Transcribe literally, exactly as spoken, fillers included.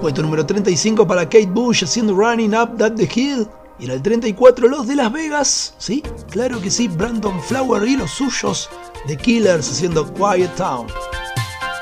Puesto número treinta y cinco para Kate Bush haciendo Running Up That the Hill. Y en el treinta y cuatro los de Las Vegas, sí, claro que sí, Brandon Flower y los suyos, The Killers haciendo Quiet Town.